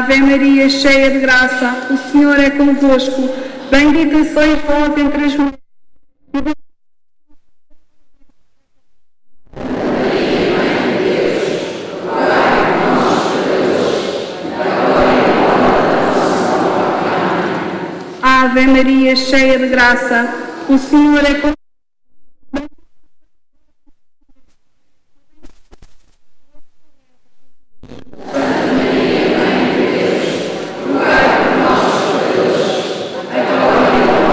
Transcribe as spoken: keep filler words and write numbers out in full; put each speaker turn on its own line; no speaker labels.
Ave Maria, cheia de graça, o Senhor é convosco. Bendita sois vós entre as mulheres. Ave Maria, cheia de graça, o Senhor é convosco.